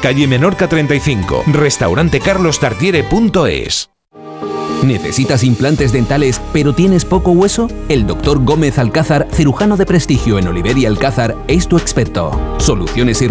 calle Menorca 35, restaurantecarlostartiere.es. ¿Necesitas implantes dentales pero tienes poco hueso? El Dr. Gómez Alcázar, cirujano de prestigio en Oliver y Alcázar, es tu experto. Soluciones y